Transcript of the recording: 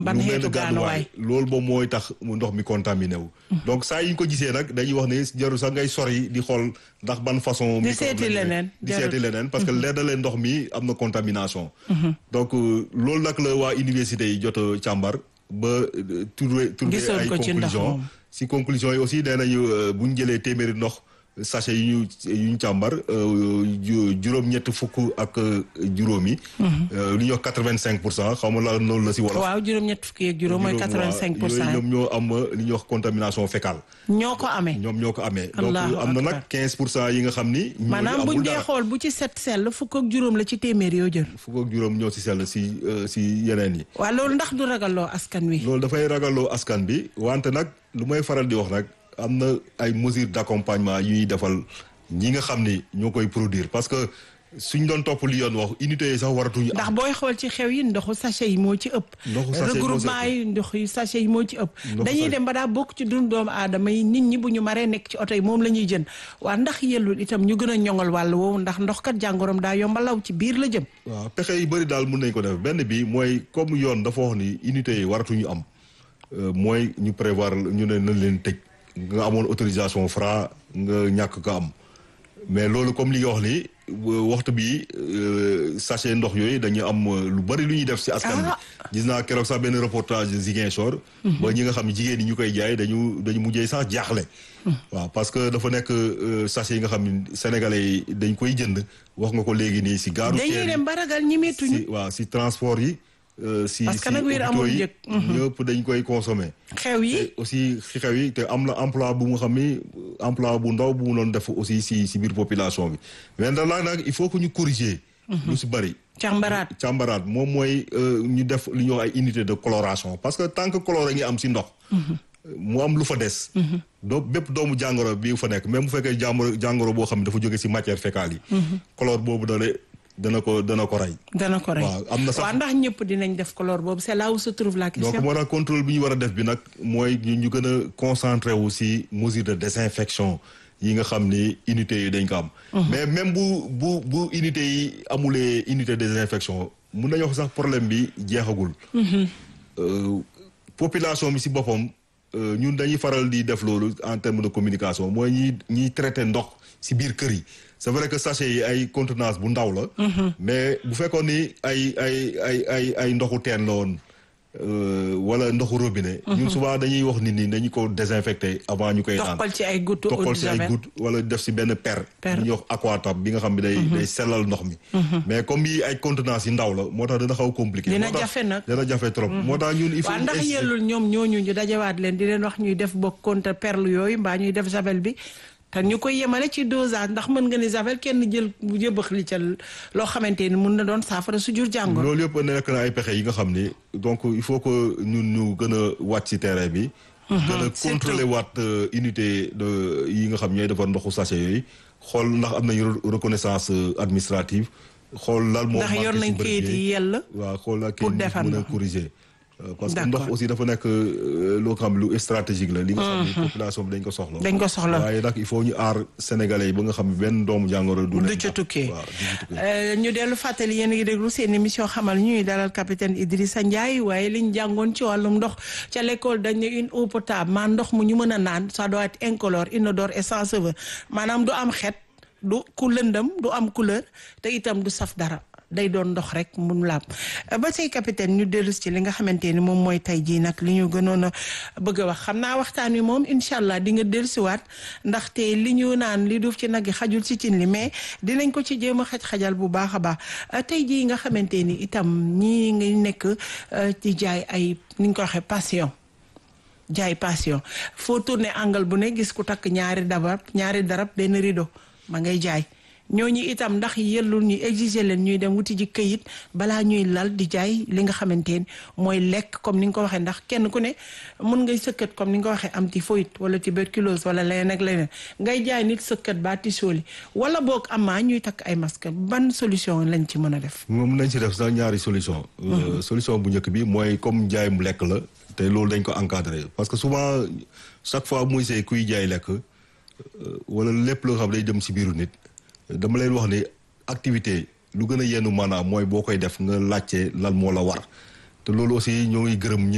ban xeetu gaanuwaay loolu moom mooy tax mu ndox mi contaminé wu. donc saa yi ñu ko gisee nag dañuy wax ne jarul sax ngay sori di xool ndax ban façon. di seeti leneen parce que leer na leen ndox mi am na contamination. donc loolu nag la waa université yi jot a càmbar ba trouver ay conclusion si conclusion yi aussi nee nañu bu ñu jëlee téeméeri ndox sachet yu ñu càmbar juróom-ñett fukk ak juróomi. li ñuy wax 85% xaw ma la noonu la si wolof. waaw juróom-ñett fukk yeeg juróom mooy 85%. ñoom ñoo am li ñuy wax contamination fécale. ñoo ko amee. donc am na nag 15% yi nga xam ni. maanaam buñ dee xool bu ci set sell fukk ak juróom la ci téeméer yoo jël. fukk ak juróom ñoo si sell si yeneen yi. waaw loolu ndax du ragaloo askan wi. loolu dafay ragaloo askan bi wante nag lu may faral di wax nag. am na ay mesures d'accompagnement yu ñuy defal ñi nga xam ni ñoo koy produire parce que suñ doon topp li yoon wax unité yi sax waratuñu am. ndax booy xool ci xew yi ndoxu sachet yi moo ci ëpp. regroupement yi ndoxu sachet yi moo ci ëpp. dañuy dem ba daa bokk ci dund doomu aadama yi nit ñi bu ñu maree nekk ci oto yi moom la ñuy jën waa ndax yellul itam ñu gën a ñoŋal wàll woowu ndax ndox kat jàngoroom daa yomba law ci biir la jëm. waaw pexe yu bëri daal mën nañ ko def benn bi mooy comme yoon dafa wax ni unité yi waratuñu am mooy ñu prévoir ñu ne nañ leen tëj. nga amoon autorisation Fra nga ñàkk ko am mais loolu comme li nga wax ni waxtu bi sachet ndox yooyu dañu am lu bari lu ñuy def ci askan bi gis naa keroog sax benn reportage Ziguinchor ba ñi nga xam ne jigéen ñi ñu koy jaay dañu mujjee sax jaaxle waaw parce que dafa nekk sachet yi nga xam ne sénégalais yi dañ koy jënd wax nga ko léegi nii ci gaaru dañuy dem ba ragal ñi metuñu waaw ci transport yi parce que nag wér amul njëg ñëpp dañ koy consommer. xew yi aussi xew yi te am na emploi bu nga xam ni emploi bu ndaw bu mu doon def aussi si biir population bi mais ndax nag il faut que ñu corriger. lu si bëri. càmbaraat moom mooy ñu def li ñuy wax ay unité de coloration parce que tant que coloré ngi am si ndox. mu am lu fa des. donc bépp doomu jàngoro bi fa nekk même bu fekkee jàngoro boo xam ne dafa jóge si matière fécale yi. color boobu dana ko rey. waaw am na sax waaw ndax ñëpp dinañ def color boobu c'est là où se trouve la question. donc moo tax contrôle bi ñu war a def bi nag mooy ñu gën a concentré wu si mesure de désinfection yi nga xam ni unités yi dañ ko am. mais même bu unités yi amulee unité de désinfection mun nañu wax sax problème bi jeexagul. population bi si boppam ñun dañuy faral di def loolu en terme de communication mooy ñiy traité ndox si biir kër yi. c'est vrai que sachet yi ay contenance bu ndaw la. mais bu fekkoon ni ay ndoxu teen la woon wala ndoxu robinet. ñun souvent dañuy wax nit ñi dañu ko désinfecté avant ñu koy naan. toqal ci ay gouttes eau de javel wala def si benn per. bu ñuy wax aquatab bi nga xam ne day sellal ndox mi. mais comme yi ay contenance yi ndaw la moo tax dana xaw compliqué. dina jafe nag dina jafe trop. moo tax ñun il faut waaw ndax yellul ñoom ñooñu ñu dajawaat leen di leen wax ñuy def bokk compte perle yooyu mbaa ñuy def javel bi. te ñu koy yemale ci dosage ndax mën nga ni javel kenn jël jëbëx li ca loo xamante ni mun na doon saafara su jur jàngoro. loolu yëpp nekk na ay pexe yi nga xam ni donc il faut que ñun ñu gën a wàcc ci terrain bi. gën a contrôler waat unité yi nga xam ñooy defar ndoxu sachet yooyu xool ndax am nañu reconnaissance administrative xool lan moo. ndax yor nañ kayit yi yell. waaw xool la pour kayit yi mën a corriger. parce que ndox aussi dafa nekk loo xam lu stratégique la. li nga xam ne population bi dañ ko soxla. waaye nag il faut ñu aar sénégalais yi ba nga xam ne benn doomu jàngoro du ca tukkee ñu dellu fàttali yéen a ngi déglu seen émission xamal ñuy dalal capitaine Idrissa Ndiaye waaye liñ jàngoon ci wàllum ndox ca l'école dañ ne une eau potable maa ndox mu ñu mën a naan ça doit être incolore inodore et sans saveur maanaam du am xet du ku lëndëm du am couleur te itam du saf dara. day doon ndox rek mun laab ba tey capitaine ñu dellu ci li nga xamante ni moom mooy tey jii nag li ñu gënoon a bëgg a wax xam naa waxtaan wi moom incha allah di nga dellusiwaat ndaxte li ñu naan li duuf ci nag yi xajul ci cin li mais dinañ ko ci jéem a xajal bu baax a baax tey jii nga xamante ni itam ñii ngi nekk ci jaay ay ni ñu ko waxee passion foo tourné angle bu ne gis ku takk ñaari darab benn rideau ma ngay jaay. ñooñu itam ndax yellul ñu exiger leen ñuy dem wuti ji këyit balaa ñuy lal di jaay li nga xamante ni mooy lekk comme ni nga ko waxee ndax kenn ku ne mun ngay sëkkat comme ni nga ko waxee am typhoïde wala tuberculose wala leneen ak leneen ngay jaay nit sëkkat ba tisooli wala boog amaa ñuy takk ay masque ban solution lañ ci mën a def. moom nañ ci def sax ñaari solution. solution bu njëkk bi mooy comme jaayum lekk la te loolu dañ ko encadré parce que souvent chaque fois muy see kuy jaay lekk wala lépp loo xam day dem si biiru nit. dama leen wax ni activité lu gën a yenn maanaam mooy boo koy def nga laajte lan moo la war te loolu aussi ñoo ngi gërëm ñi